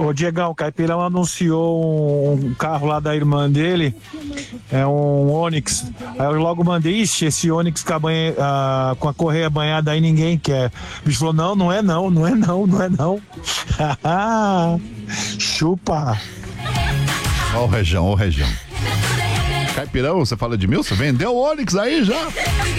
Ô Diegão, o Caipirão anunciou um carro lá da irmã dele, é um Onix. Aí eu logo mandei, esse Onix com a correia banhada aí ninguém quer. O bicho falou, não é não. Chupa. Ó o Região. Caipirão, você fala de mil? Você vendeu o Onix aí já?